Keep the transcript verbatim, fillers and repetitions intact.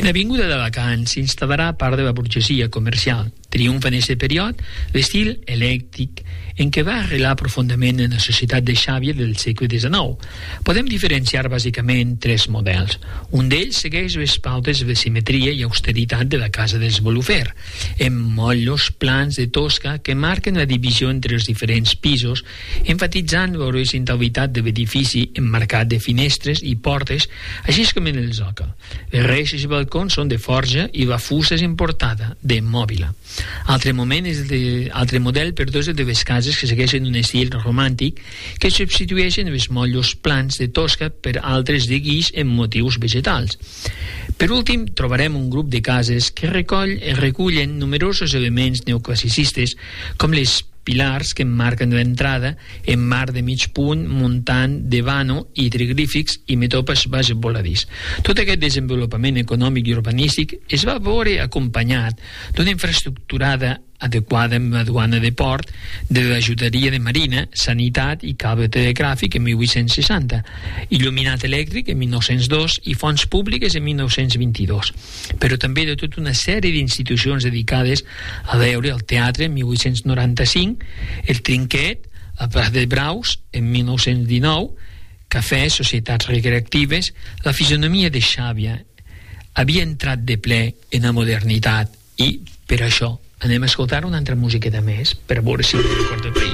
En Avinguda d'Alacant s'instal·larà part de la burgesia comercial. Triomfa en aquest període l'estil elèctric en què va arrelar profundament en la societat de Xàbia del segle dinou. Podem diferenciar bàsicament tres models. Un d'ells segueix les pautes de simetria i austeritat de la casa dels Bolufer, amb motllos plans de tosca que marquen la divisió entre els diferents pisos, enfatitzant l'horizontalitat de l'edifici emmarcat de finestres i portes, així com en el zòcol. Les reixes i balcons són de forja i la fusta és importada, de mòbila. Altre moment és de, altre model perdó, és el de les cases que segueixen un estil romàntic que substitueixen els motllos plans de tosca per altres de guix amb motius vegetals. Per últim, trobarem un grup de cases que recoll, recullen numerosos elements neoclassicistes com les pilars que emmarquen l'entrada en mar de mig punt, muntant de vano, hidroglífics i metopes baix voladís. Tot aquest desenvolupament econòmic i urbanístic es va veure acompanyat d'una infraestructurada adequada amb la duana de port, de l'ajuderia de marina, sanitat i cable telegràfic en mil vuit-cents seixanta, il·luminat elèctric en mil nou-cents dos i fonts públiques en mil nou-cents vint-i-dos, però també de tota una sèrie d'institucions dedicades a veure el teatre en mil vuit-cents noranta-cinc, el Trinquet, el Prat de Braus en mil nou-cents dinou, cafès, societats recreatives. La fisonomia de Xàbia havia entrat de ple en la modernitat i per això anem a escoltar una altra musiqueta més per veure si recordo el país.